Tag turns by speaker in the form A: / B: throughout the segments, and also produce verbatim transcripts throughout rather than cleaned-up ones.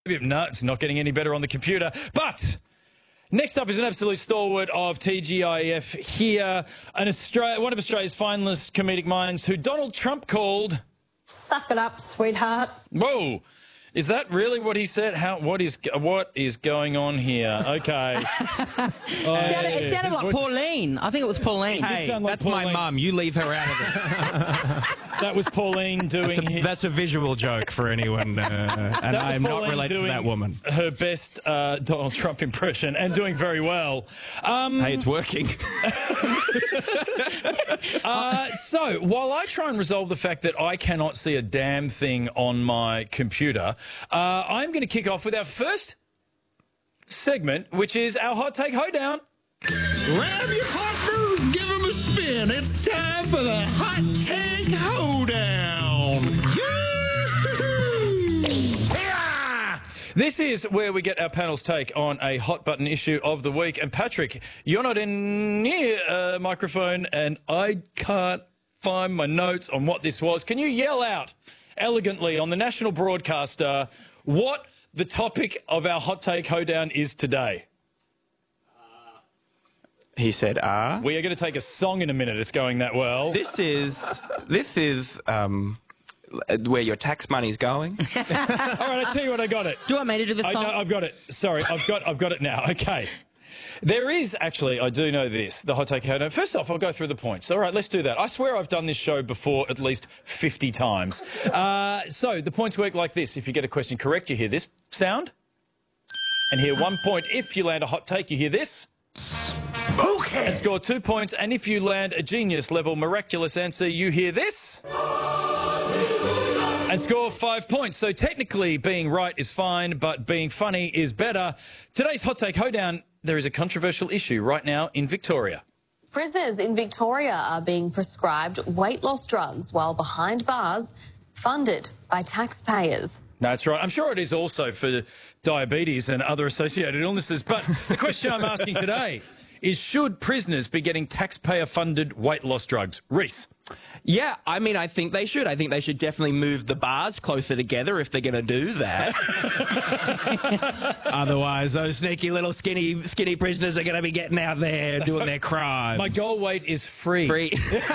A: No, it's not getting any better on the computer. But next up is an absolute stalwart of T G I F here, an Australia, one of Australia's finest comedic minds who Donald Trump called...
B: Suck it up, sweetheart.
A: Whoa. Is that really what he said? How? What is what is going on here? Okay.
C: It sounded, it sounded like Pauline. I think it was Pauline.
A: Hey,
D: Hey,
A: like
D: that's
A: Pauline.
D: my mum. You leave her out of this.
A: That was Pauline doing
D: That's a,
A: his-
D: that's a visual joke for anyone, uh, and
A: That was
D: I'm not
A: Pauline
D: related to
A: doing
D: that woman.
A: her best uh, Donald Trump impression and doing very well. Um,
D: Hey, it's working.
A: uh, so, while I try and resolve the fact that I cannot see a damn thing on my computer, uh, I'm going to kick off with our first segment, which is our Hot Take Hoedown.
E: Grab your partners, give them a spin. It's time for the Hot Take Hoedown. Yeah!
A: This is where we get our panel's take on a hot button issue of the week. And Patrick, you're not in near a microphone, and I can't find my notes on what this was. Can you yell out elegantly on the national broadcaster what the topic of our Hot Take Hoedown is today?
D: He said, "Ah."
A: We are going to take a song in a minute. It's going that well.
D: This is this is um, where your tax money's going.
A: All right, I tell you what, I got it.
C: Do you want me to do the
A: I
C: song?
A: know, I've got it. Sorry, I've got I've got it now. Okay. There is actually, I do know this, the Hot Take Hoedown. First off, I'll go through the points. All right, let's do that. I swear I've done this show before at least fifty times. Uh, so the points work like this. If you get a question correct, you hear this sound. And hear one point. If you land a hot take, you hear this.
E: Okay.
A: And score two points. And if you land a genius level miraculous answer, you hear this. And score five points. So technically being right is fine, but being funny is better. Today's Hot Take Hoedown, there is a controversial issue right now in Victoria.
F: Prisoners in Victoria are being prescribed weight loss drugs while behind bars, funded by taxpayers.
A: That's right. I'm sure it is also for diabetes and other associated illnesses. But the question I'm asking today is, should prisoners be getting taxpayer-funded weight loss drugs? Reese.
D: Yeah, I mean, I think they should. I think they should definitely move the bars closer together if they're going to do that. Otherwise, those sneaky little skinny skinny prisoners are going to be getting out there
A: That's
D: doing
A: right.
D: their crimes.
A: My goal weight is free.
D: Free.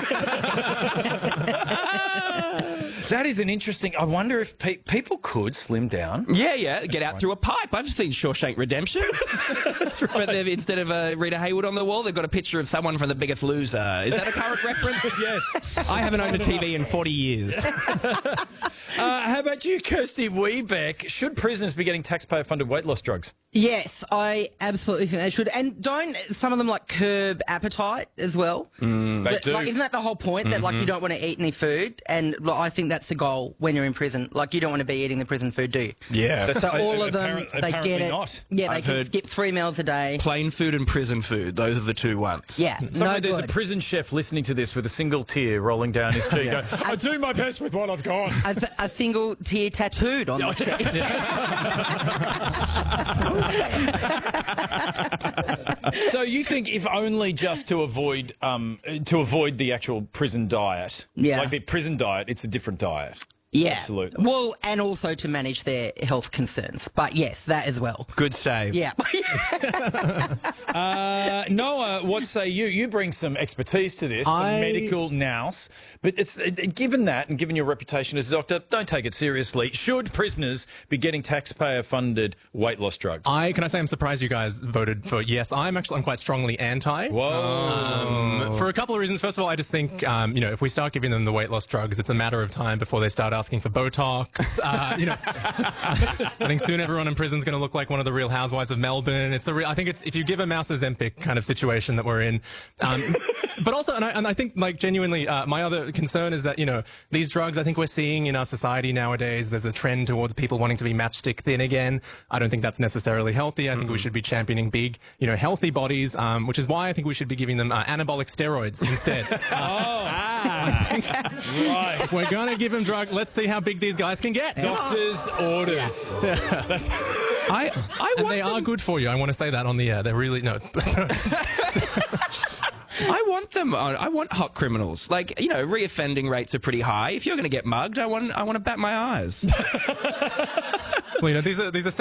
A: That is an interesting... I wonder if pe people could slim down.
D: Yeah, yeah, get out through a pipe. I've seen Shawshank Redemption. That's right. But they've, instead of uh, Rita Hayworth on the wall, they've got a picture of someone from The Biggest Loser. Is that a current reference?
A: Yes.
D: I haven't owned a T V in forty years.
A: Uh, how about you, Kirsty Weebeck? Should prisoners be getting taxpayer-funded weight loss drugs?
C: Yes, I absolutely think they should. And don't some of them like curb appetite as well?
A: They
C: But,
A: do.
C: Like, isn't that the whole point? That like you don't want to eat any food, and like, I think that's the goal when you're in prison. Like you don't want to be eating the prison food, do you?
D: Yeah.
A: That's-
C: So
A: I-
C: all of them,
A: apparent-
C: they
A: apparently
C: get it.
A: not.
C: Yeah, they
D: I've
C: can
D: heard-
C: skip three meals a day.
D: Plain food and prison food. Those are the two ones.
C: Yeah,
A: Somewhere
C: no
A: there's
C: good.
A: a prison chef listening to this with a single tear rolling down his cheek. Going, I do my best with what I've got.
C: a, th- a single tear tattooed on the cheek.
A: So you think if only just to avoid um, to avoid the actual prison diet,
C: Yeah.
A: like the prison diet, it's a different diet.
C: Yeah,
A: Absolutely.
C: Well, and also to manage their health concerns. But yes, that as well.
D: Good save.
C: Yeah.
A: Uh, Noah, what say you? You bring some expertise to this, some
G: I-
A: medical nous. But it's uh, given that and given your reputation as a doctor, don't take it seriously. Should prisoners be getting taxpayer-funded weight loss drugs?
G: I can I say I'm surprised you guys voted for yes. I'm actually I'm quite strongly anti.
A: Whoa.
G: Um, for a couple of reasons. First of all, I just think um, you know if we start giving them the weight loss drugs, it's a matter of time before they start asking for Botox. Uh, you know, I think soon everyone in prison is going to look like one of the Real Housewives of Melbourne. It's a real. I think it's if you give a mouse Ozempic kind of situation that we're in. Um, but also, and I, and I think like genuinely, uh, my other concern is that you know these drugs. I think we're seeing in our society nowadays. There's a trend towards people wanting to be matchstick thin again. I don't think that's necessarily healthy. I think we should be championing big, you know, healthy bodies, um, which is why I think we should be giving them uh, anabolic steroids instead.
A: Right.
G: We're going to give them drug. Let's see how big these guys can get.
A: Doctor's orders. That's,
D: I, I
G: And
D: want
G: they
D: them,
G: are good for you. I want to say that on the air. They're really, no.
D: I want them. on- I want hot criminals. Like, you know, reoffending rates are pretty high. If you're going to get mugged, I want. I want to bat my eyes.
G: Well, you know, these are, these are